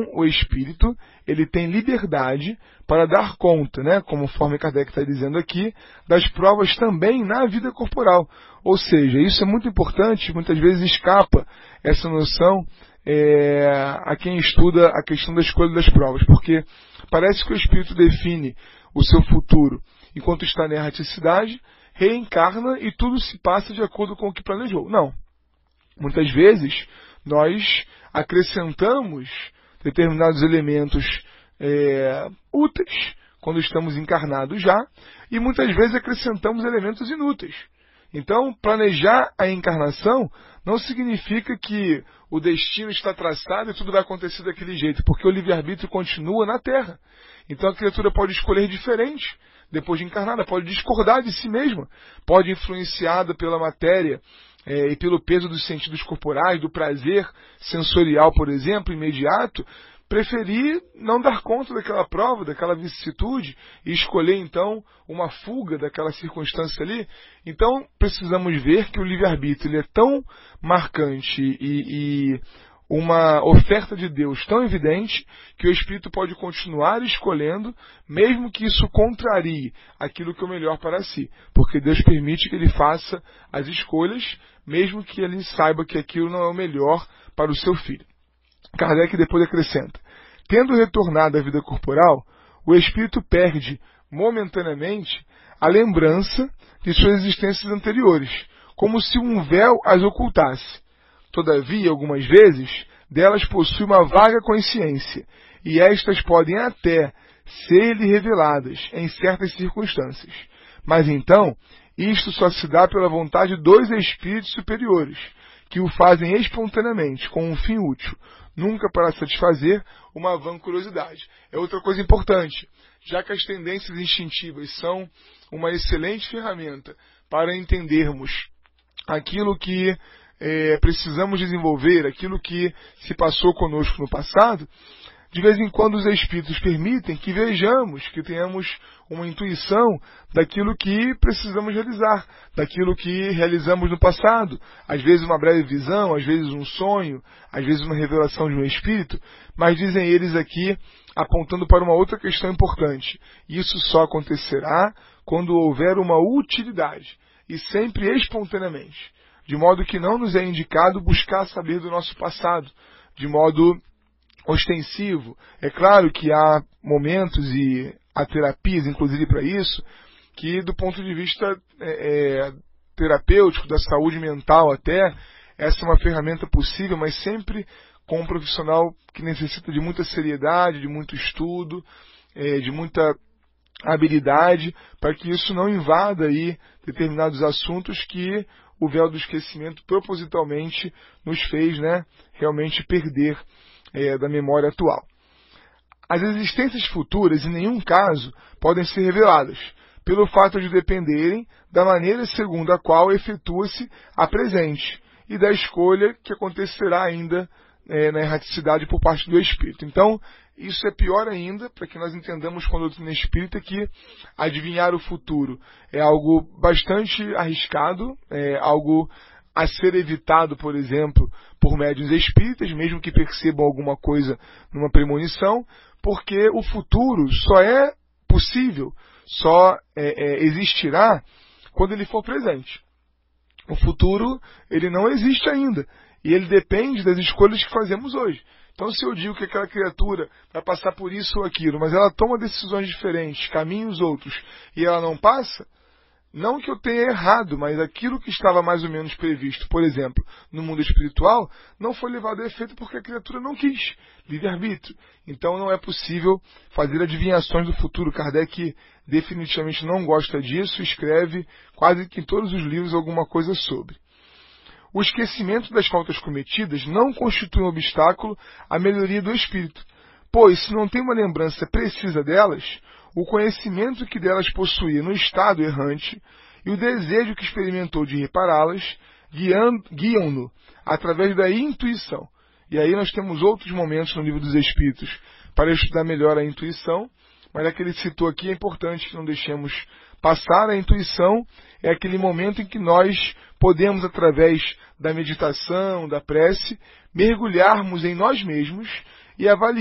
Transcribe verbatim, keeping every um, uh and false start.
Então, o espírito, ele tem liberdade para dar conta, né, conforme Kardec está dizendo aqui, das provas também na vida corporal. Ou seja, isso é muito importante, muitas vezes escapa essa noção é, a quem estuda a questão da escolha das provas, porque parece que o espírito define o seu futuro enquanto está na erraticidade, reencarna e tudo se passa de acordo com o que planejou. Não. Muitas vezes, nós acrescentamos determinados elementos é, úteis quando estamos encarnados já, e muitas vezes acrescentamos elementos inúteis. Então, planejar a encarnação não significa que o destino está traçado e tudo vai acontecer daquele jeito, porque o livre-arbítrio continua na Terra. Então a criatura pode escolher diferente depois de encarnada, pode discordar de si mesma, pode, influenciada pela matéria é, e pelo peso dos sentidos corporais, do prazer sensorial, por exemplo, imediato, preferir não dar conta daquela prova, daquela vicissitude, e escolher, então, uma fuga daquela circunstância ali. Então, precisamos ver que o livre-arbítrio ele é tão marcante e, e uma oferta de Deus tão evidente que o espírito pode continuar escolhendo, mesmo que isso contrarie aquilo que é o melhor para si, porque Deus permite que ele faça as escolhas, mesmo que ele saiba que aquilo não é o melhor para o seu filho. Kardec depois acrescenta: tendo retornado à vida corporal, o espírito perde momentaneamente a lembrança de suas existências anteriores, como se um véu as ocultasse. Todavia, algumas vezes, delas possui uma vaga consciência, e estas podem até ser-lhe reveladas em certas circunstâncias. Mas então, isto só se dá pela vontade dos espíritos superiores, que o fazem espontaneamente, com um fim útil, nunca para satisfazer uma vã curiosidade. É outra coisa importante, já que as tendências instintivas são uma excelente ferramenta para entendermos aquilo que é, precisamos desenvolver, aquilo que se passou conosco no passado, de vez em quando os espíritos permitem que vejamos, que tenhamos uma intuição daquilo que precisamos realizar, daquilo que realizamos no passado. Às vezes uma breve visão, às vezes um sonho, às vezes uma revelação de um espírito, mas dizem eles aqui, apontando para uma outra questão importante. Isso só acontecerá quando houver uma utilidade, e sempre espontaneamente, de modo que não nos é indicado buscar saber do nosso passado, de modo ostensivo. É claro que há momentos e há terapias, inclusive para isso, que do ponto de vista é, é, terapêutico, da saúde mental até, essa é uma ferramenta possível, mas sempre com um profissional que necessita de muita seriedade, de muito estudo, é, de muita habilidade, para que isso não invada aí determinados assuntos que o véu do esquecimento propositalmente nos fez, né, realmente perder É, da memória atual. As existências futuras, em nenhum caso, podem ser reveladas, pelo fato de dependerem da maneira segundo a qual efetua-se a presente, e da escolha que acontecerá ainda é, na erraticidade por parte do espírito. Então, isso é pior ainda, para que nós entendamos com a doutrina espírita que adivinhar o futuro é algo bastante arriscado, é algo a ser evitado, por exemplo, por médiuns espíritas, mesmo que percebam alguma coisa numa premonição, porque o futuro só é possível, só é, é, existirá quando ele for presente. O futuro, ele não existe ainda, e ele depende das escolhas que fazemos hoje. Então, se eu digo que aquela criatura vai passar por isso ou aquilo, mas ela toma decisões diferentes, caminhos outros, e ela não passa, não que eu tenha errado, mas aquilo que estava mais ou menos previsto, por exemplo, no mundo espiritual, não foi levado a efeito porque a criatura não quis, livre-arbítrio. Então não é possível fazer adivinhações do futuro. Kardec definitivamente não gosta disso, escreve quase que em todos os livros alguma coisa sobre. O esquecimento das faltas cometidas não constitui um obstáculo à melhoria do espírito, pois se não tem uma lembrança precisa delas, o conhecimento que delas possuía no estado errante e o desejo que experimentou de repará-las guiam-no através da intuição. E aí nós temos outros momentos no livro dos Espíritos para estudar melhor a intuição, mas a que ele citou aqui é importante que não deixemos passar. A intuição é aquele momento em que nós podemos, através da meditação, da prece, mergulharmos em nós mesmos e avaliar